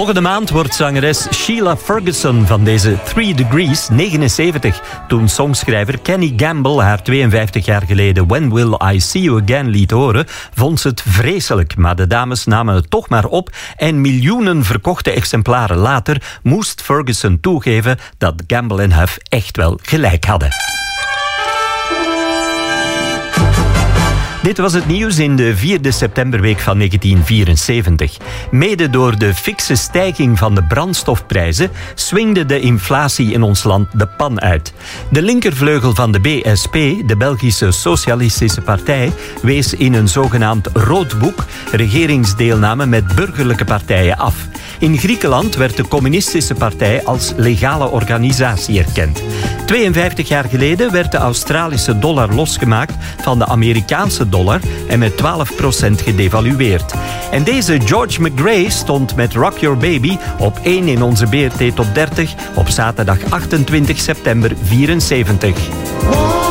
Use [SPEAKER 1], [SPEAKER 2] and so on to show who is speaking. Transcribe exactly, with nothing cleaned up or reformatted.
[SPEAKER 1] Volgende maand wordt zangeres Sheila Ferguson van deze Three Degrees negenenzeventig. Toen songschrijver Kenny Gamble haar tweeënvijftig jaar geleden When Will I See You Again liet horen, vond ze het vreselijk. Maar de dames namen het toch maar op en miljoenen verkochte exemplaren later moest Ferguson toegeven dat Gamble en Huff echt wel gelijk hadden. Dit was het nieuws in de vierde septemberweek van negentien vierenzeventig. Mede door de fikse stijging van de brandstofprijzen swingde de inflatie in ons land de pan uit. De linkervleugel van de B S P, de Belgische Socialistische Partij, wees in een zogenaamd rood boek regeringsdeelname met burgerlijke partijen af. In Griekenland werd de Communistische Partij als legale organisatie erkend. tweeënvijftig jaar geleden werd de Australische dollar losgemaakt van de Amerikaanse dollar en met twaalf procent gedevalueerd. En deze George McGrae stond met Rock Your Baby op één in onze B R T Top dertig op zaterdag achtentwintig september vierenzeventig.